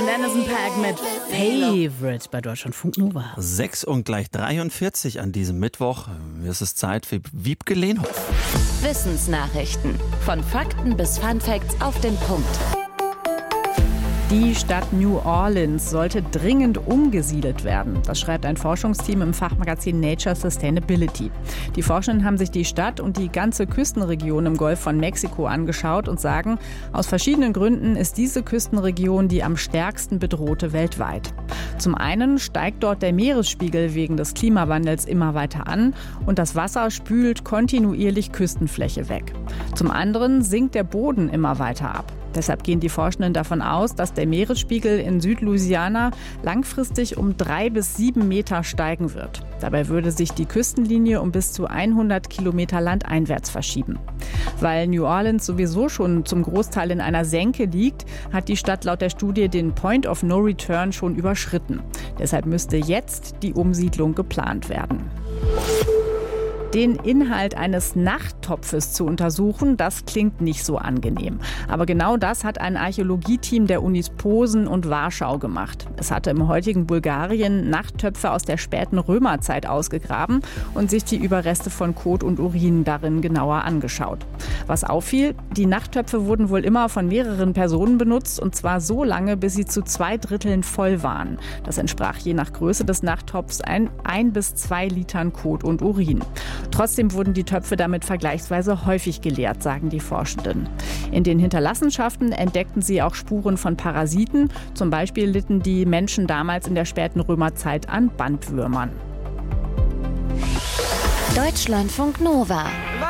Anderson .Paak mit Favorite bei Deutschlandfunk Nova. 6:43 an diesem Mittwoch. Es ist Zeit für Wiebke Lehnhoff. Wissensnachrichten. Von Fakten bis Funfacts auf den Punkt. Die Stadt New Orleans sollte dringend umgesiedelt werden. Das schreibt ein Forschungsteam im Fachmagazin Nature Sustainability. Die Forschenden haben sich die Stadt und die ganze Küstenregion im Golf von Mexiko angeschaut und sagen, aus verschiedenen Gründen ist diese Küstenregion die am stärksten bedrohte weltweit. Zum einen steigt dort der Meeresspiegel wegen des Klimawandels immer weiter an und das Wasser spült kontinuierlich Küstenfläche weg. Zum anderen sinkt der Boden immer weiter ab. Deshalb gehen die Forschenden davon aus, dass der Meeresspiegel in Südlouisiana langfristig um 3 bis 7 Meter steigen wird. Dabei würde sich die Küstenlinie um bis zu 100 Kilometer landeinwärts verschieben. Weil New Orleans sowieso schon zum Großteil in einer Senke liegt, hat die Stadt laut der Studie den Point of No Return schon überschritten. Deshalb müsste jetzt die Umsiedlung geplant werden. Den Inhalt eines Nachttopfes zu untersuchen, das klingt nicht so angenehm. Aber genau das hat ein Archäologieteam der Unis Posen und Warschau gemacht. Es hatte im heutigen Bulgarien Nachttöpfe aus der späten Römerzeit ausgegraben und sich die Überreste von Kot und Urin darin genauer angeschaut. Was auffiel, die Nachttöpfe wurden wohl immer von mehreren Personen benutzt und zwar so lange, bis sie zu 2/3 voll waren. Das entsprach je nach Größe des Nachttopfs 1 bis 2 Litern Kot und Urin. Trotzdem wurden die Töpfe damit vergleichsweise häufig geleert, sagen die Forschenden. In den Hinterlassenschaften entdeckten sie auch Spuren von Parasiten. Zum Beispiel litten die Menschen damals in der späten Römerzeit an Bandwürmern. Deutschlandfunk Nova.